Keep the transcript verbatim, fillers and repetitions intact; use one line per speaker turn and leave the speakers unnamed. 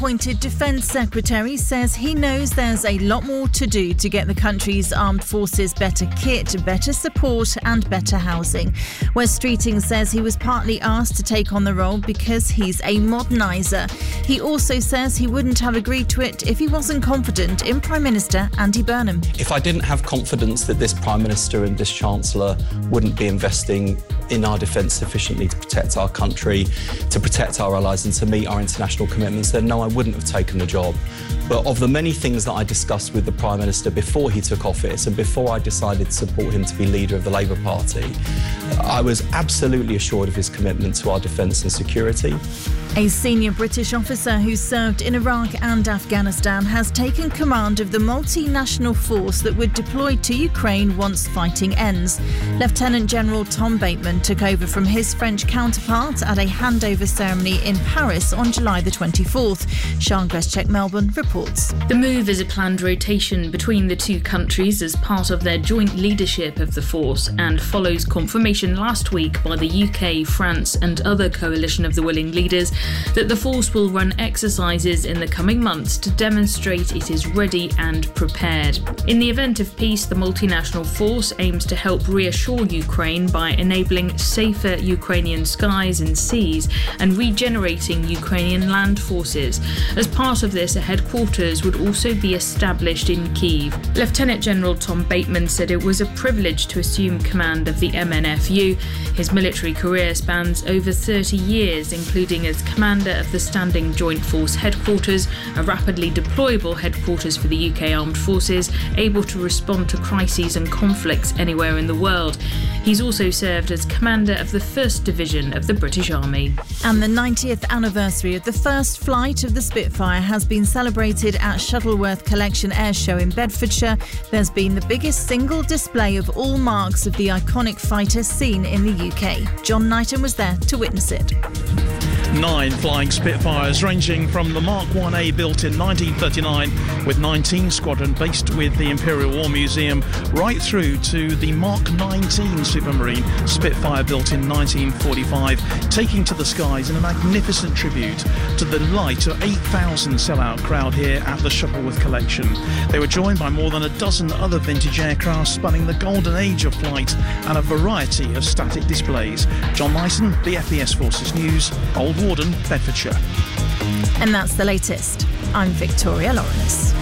Appointed Defence Secretary says he knows there's a lot more to do to get the country's armed forces better kit, better support and better housing. Wes Streeting says he was partly asked to take on the role because he's a moderniser. He also says he wouldn't have agreed to it if he wasn't confident in Prime Minister Andy Burnham.
If I didn't have confidence that this Prime Minister and this Chancellor wouldn't be investing in our defence sufficiently to protect our country, to protect our allies and to meet our international commitments, then no, I wouldn't have taken the job. But of the many things that I discussed with the Prime Minister before he took office and before I decided to support him to be leader of the Labour Party, I was absolutely assured of his commitment to our defence and security.
A senior British officer who served in Iraq and Afghanistan has taken command of the multinational force that would deploy to Ukraine once fighting ends. Lieutenant General Tom Bateman took over from his French counterpart at a handover ceremony in Paris on July the twenty-fourth. Sian Greschek, Melbourne, reports.
The move is a planned rotation between the two countries as part of their joint leadership of the force and follows confirmation last week by the U K, France and other coalition of the willing leaders that the force will run exercises in the coming months to demonstrate it is ready and prepared. In the event of peace, the multinational force aims to help reassure Ukraine by enabling safer Ukrainian skies and seas and regenerating Ukrainian land forces. As part of this, a headquarters would also be established in Kyiv. Lieutenant General Tom Bateman said it was a privilege to assume command of the M N F U. His military career spans over thirty years, including as commander of the Standing Joint Force Headquarters, a rapidly deployable headquarters for the U K Armed Forces, able to respond to crises and conflicts anywhere in the world. He's also served as commander of the first Division of the British Army.
And the ninetieth anniversary of the first flight of the Spitfire has been celebrated at Shuttleworth Collection Air Show in Bedfordshire. There's been the biggest single display of all marks of the iconic fighter seen in the U K. John Knighton was there to witness it.
Nine flying Spitfires ranging from the Mark one A built in nineteen thirty-nine with nineteen Squadron based with the Imperial War Museum right through to the Mark nineteen Supermarine Spitfire built in nineteen forty-five, taking to the skies in a magnificent tribute to the delight of eight thousand sellout crowd here at the Shuttleworth Collection. They were joined by more than a dozen other vintage aircraft spanning the golden age of flight and a variety of static displays. John Lyson, B F B S Forces News, Old Warden, Bedfordshire.
And that's the latest. I'm Victoria Lawrence.